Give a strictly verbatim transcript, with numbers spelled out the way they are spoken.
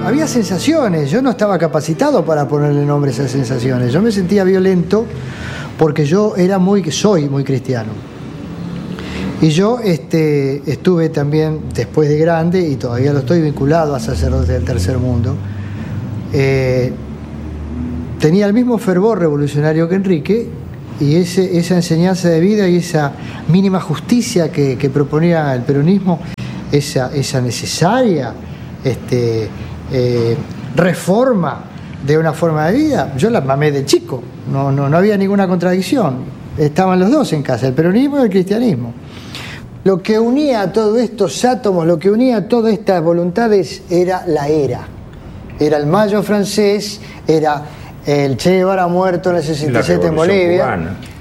había sensaciones, yo no estaba capacitado para ponerle nombre a esas sensaciones. Yo me sentía violento porque yo era muy, soy muy cristiano. Y yo este, estuve también, después de grande, y todavía lo estoy vinculado a sacerdotes del tercer mundo, eh, tenía el mismo fervor revolucionario que Enrique, y ese, esa enseñanza de vida y esa mínima justicia que, que proponía el peronismo, esa, esa necesaria este, eh, reforma de una forma de vida, yo la mamé de chico, no, no, no había ninguna contradicción, estaban los dos en casa, el peronismo y el cristianismo. Lo que unía a todos estos átomos, lo que unía a todas estas voluntades era la era. Era el Mayo francés, era el Che Guevara muerto en el sesenta y siete en Bolivia. Cubana.